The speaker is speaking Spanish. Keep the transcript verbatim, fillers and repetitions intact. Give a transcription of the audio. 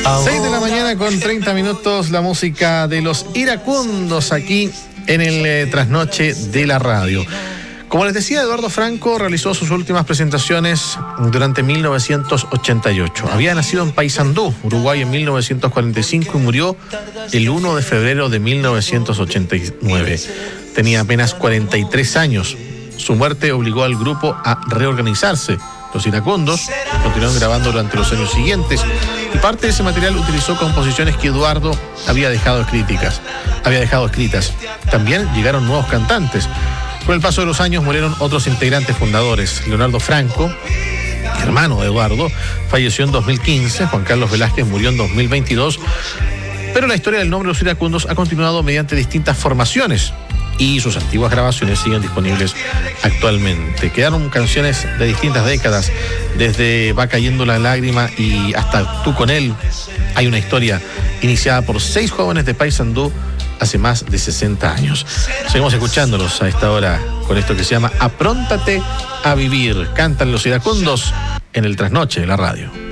seis de la mañana con treinta minutos, la música de los iracundos aquí en el eh, trasnoche de la radio. Como les decía, Eduardo Franco realizó sus últimas presentaciones durante mil novecientos ochenta y ocho. Había nacido en Paysandú, Uruguay, en mil novecientos cuarenta y cinco y murió el primero de febrero de mil novecientos ochenta y nueve. Tenía apenas cuarenta y tres años. Su muerte obligó al grupo a reorganizarse. Los iracundos continuaron grabando durante los años siguientes y parte de ese material utilizó composiciones que Eduardo había dejado escritas. Había dejado escritas. También llegaron nuevos cantantes. Con el paso de los años murieron otros integrantes fundadores. Leonardo Franco, hermano de Eduardo, falleció en dos mil quince. Juan Carlos Velázquez murió en dos mil veintidós. Pero la historia del nombre de los iracundos ha continuado mediante distintas formaciones y sus antiguas grabaciones siguen disponibles actualmente. Quedaron canciones de distintas décadas, desde Va cayendo la lágrima y hasta Tú con él. Hay una historia iniciada por seis jóvenes de Paysandú hace más de sesenta años. Seguimos escuchándolos a esta hora con esto que se llama Apróntate a vivir. Cantan los iracundos en el trasnoche de la radio.